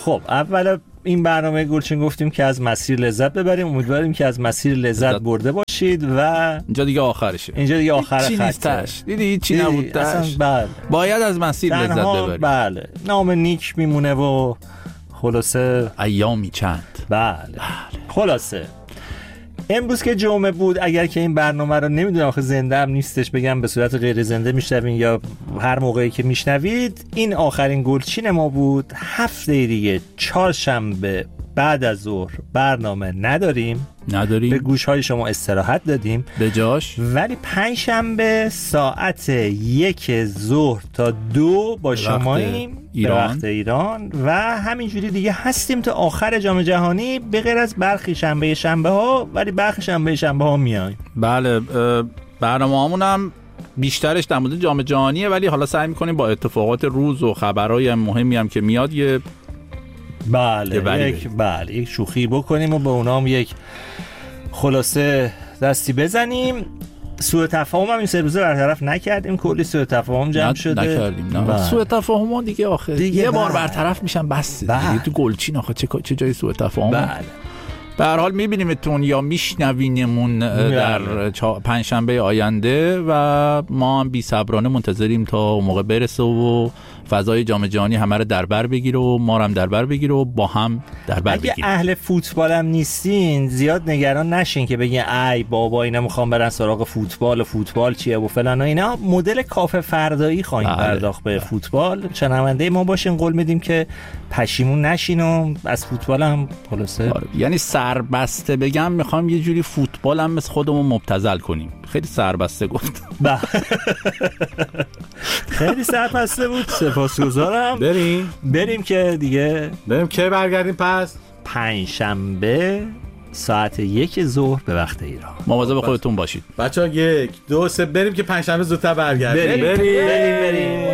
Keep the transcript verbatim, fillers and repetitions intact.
خب اول این برنامه گلچین گفتیم که از مسیر لذت ببریم، امیدواریم که از مسیر لذت برده باشید و اینجا دیگه آخرشه، اینجا دیگه آخر خطه. چی نیستش، دیدی چی نبود تاش، بله. باید از مسیر لذت ببریم. بله نام نیک میمونه و خلاصه ایامی چند. بله, بله. خلاصه امروز که جمعه بود، اگر که این برنامه رو نمیدونم آخه زنده هم نیستش بگم به صورت غیر زنده میشنوین یا هر موقعی که میشنوید، این آخرین گلچین ما بود. هفته دیگه چهارشنبه بعد از ظهر برنامه نداریم نداریم به گوشهای شما استراحت دادیم به جاش، ولی پنجشنبه ساعت یک ظهر تا دو با شماییم به وقت ایران و همینجوری دیگه هستیم تا آخر جام جهانی، به غیر از برخی شنبه شنبه ها، ولی برخی شنبه شنبه ها میایم. بله برنامه همون هم بیشترش در مورد جام جهانیه، ولی حالا سعی میکنیم با اتفاقات روز و خبرهای مهمی هم که میاد یه بله یک بله یک شوخی بکنیم و به اونام یک خلاصه دستی بزنیم. سوء تفاهم هم این سه روزه برطرف نکردیم، کلی سوء تفاهم جمع شده نکردیم. نه سوء تفاهم ها دیگه آخه دیگه یه بار برطرف میشن بس دیگه. تو گلچین آخه چه چه جای سوء تفاهم. بله به هر حال میبینیمتون یا میشنوینمون در پنجشنبه آینده و ما هم بی صبرانه منتظریم تا اون موقع برسه و فضای جام جهانی همه رو در بر بگیره و ما رو هم در بر بگیره و با هم در بر بگیره. اگه اهل فوتبال هم نیستین زیاد نگران نشین که بگین ای بابا اینا میخوام برن سراغ فوتبال و فوتبال چیه و فلان و اینا. مدل کافه فردایی خواهیم بله. پرداخت به فوتبال. شنونده ما باشین، قول میدیم که پشیمون نشین و از فوتبال هم خلاصه آره. یعنی سربسته بگم میخوام یه جوری فوتبال هم مثل خودمون مبتذل کنیم. خیلی سربسته گفت. خیلی سربسته بود. سپاسگزارم. بریم بریم که دیگه بریم که برگردیم پس پنجشنبه ساعت یک ظهر به وقت ایران. مواظب خودتون باشید بچه‌ها. یک دو سه بریم که پنجشنبه زودتر برگردیم. بریم بریم بریم, بریم.